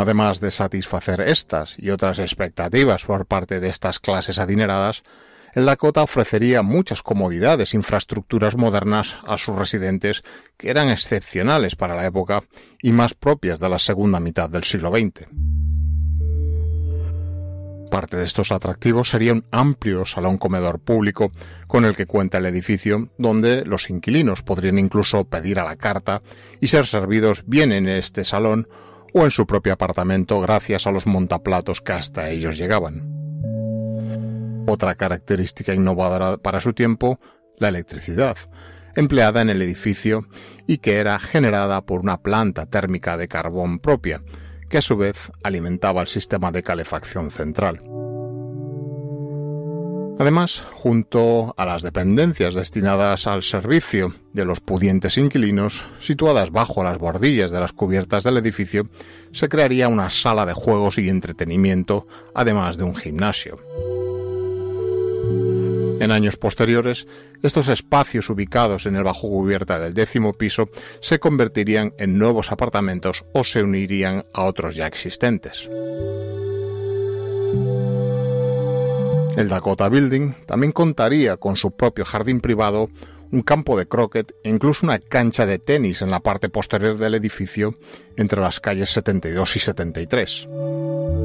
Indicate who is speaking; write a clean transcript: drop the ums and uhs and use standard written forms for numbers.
Speaker 1: Además de satisfacer estas y otras expectativas por parte de estas clases adineradas, el Dakota ofrecería muchas comodidades e infraestructuras modernas a sus residentes que eran excepcionales para la época y más propias de la segunda mitad del siglo XX. Parte de estos atractivos sería un amplio salón comedor público con el que cuenta el edificio, donde los inquilinos podrían incluso pedir a la carta y ser servidos bien en este salón o en su propio apartamento gracias a los montaplatos que hasta ellos llegaban. Otra característica innovadora para su tiempo, la electricidad, empleada en el edificio y que era generada por una planta térmica de carbón propia, que a su vez alimentaba el sistema de calefacción central. Además, junto a las dependencias destinadas al servicio de los pudientes inquilinos, situadas bajo las bordillas de las cubiertas del edificio, se crearía una sala de juegos y entretenimiento, además de un gimnasio. En años posteriores, estos espacios ubicados en el bajo cubierta del 10º piso se convertirían en nuevos apartamentos o se unirían a otros ya existentes. El Dakota Building también contaría con su propio jardín privado, un campo de croquet e incluso una cancha de tenis en la parte posterior del edificio entre las calles 72 y 73.